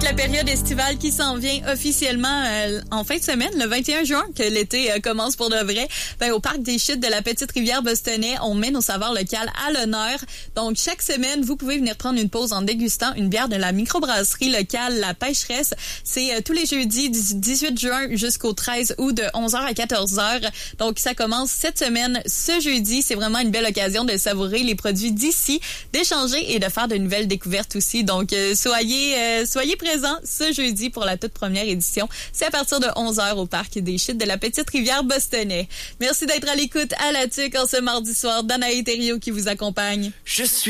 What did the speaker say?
la période estivale qui s'en vient officiellement en fin de semaine, le 21 juin, que l'été commence pour de vrai. Ben, au parc des Chutes de la Petite-Rivière Bostonnais, on met nos saveurs locales à l'honneur. Donc, chaque semaine, vous pouvez venir prendre une pause en dégustant une bière de la microbrasserie locale La Pêcheresse. C'est tous les jeudis du 18 juin jusqu'au 13 août de 11h à 14h. Donc, ça commence cette semaine, ce jeudi. C'est vraiment une belle occasion de savourer les produits d'ici, d'échanger et de faire de nouvelles découvertes aussi. Donc, soyez présents ce jeudi pour la toute première édition. C'est à partir de 11h au parc des Chutes de la Petite-Rivière Bostonnais. Merci d'être à l'écoute à la TUC en ce mardi soir. Danae Thériault qui vous accompagne. Je suis